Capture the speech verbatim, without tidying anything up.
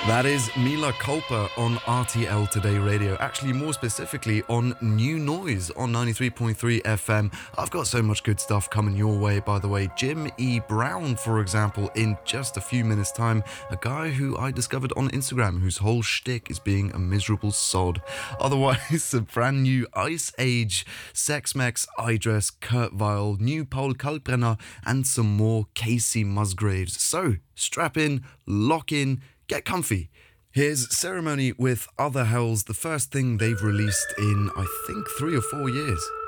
That is Mila Culpa on R T L Today Radio. Actually, more specifically on New Noise on ninety-three point three F M. I've got so much good stuff coming your way, by the way. Jim E. Brown, for example, in just a few minutes' time. A guy who I discovered on Instagram whose whole shtick is being a miserable sod. Otherwise, a brand new Ice Age, Sex Mex, Idris, Kurt Weill, new Paul Kalkbrenner, and some more Casey Musgraves. So, strap in, lock in, get comfy. Here's Ceremony with Other Hells, the first thing they've released in, I think, three or four years.